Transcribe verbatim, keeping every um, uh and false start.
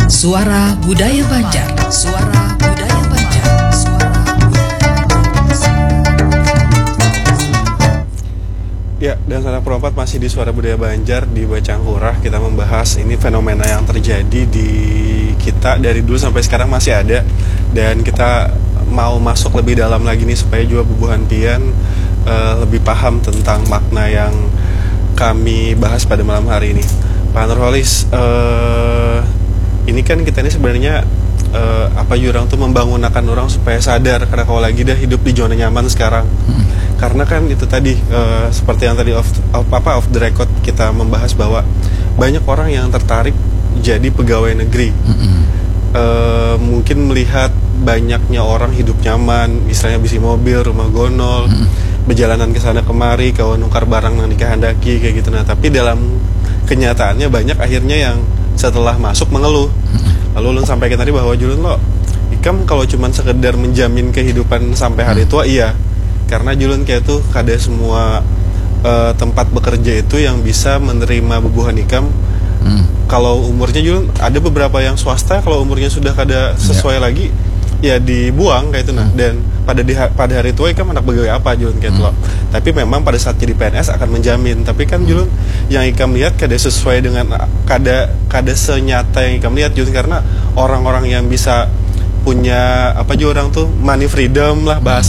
Suara Budaya Banjar. Suara Budaya Banjar. Suara Ya, dan sanak perempat masih di Suara Budaya Banjar di Bacangkurah. Kita membahas ini fenomena yang terjadi di kita dari dulu sampai sekarang masih ada. Dan kita mau masuk lebih dalam lagi nih supaya juga Bubuhan Pian uh, lebih paham tentang makna yang kami bahas pada malam hari ini. Pak Nurholis, uh, ini kan kita ini sebenarnya uh, apa jurang tuh membangunkan orang supaya sadar karena kalau lagi dah hidup di zona nyaman sekarang. Hmm. Karena kan itu tadi uh, seperti yang tadi off, off apa off the record kita membahas bahwa banyak orang yang tertarik jadi pegawai negeri. Hmm. Uh, mungkin melihat banyaknya orang hidup nyaman, misalnya bisi mobil, rumah gonol, hmm. berjalanan ke sana kemari, kau nukar barang yang dikehendaki kayak gitu. Nah, tapi dalam kenyataannya banyak akhirnya yang setelah masuk mengeluh. Lalu lu sampaikan tadi bahwa Julun lo ikam kalau cuman sekedar menjamin kehidupan sampai hari tua, iya. Karena Julun kayak tuh kada semua uh, tempat bekerja itu yang bisa menerima bubuhan ikam. Hmm. Kalau umurnya Julun ada beberapa yang swasta kalau umurnya sudah kada sesuai yeah. lagi ya dibuang kayak itu nah. Hmm. Dan pada di pada hari tua ikam anak pegawai apa Julun kayak hmm. lo. Tapi memang pada saat jadi P N S akan menjamin. Tapi kan Julun yang ikam lihat kada sesuai dengan kada kada senyata yang ikam lihat Julun, karena orang-orang yang bisa punya apa juga orang tuh money freedom lah bahasa